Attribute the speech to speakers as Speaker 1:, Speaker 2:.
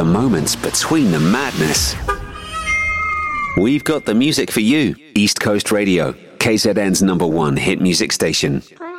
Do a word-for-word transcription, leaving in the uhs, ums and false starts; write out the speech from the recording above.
Speaker 1: the moments between the madness. We've got the music for you. East Coast Radio, K Z N's number one hit music station.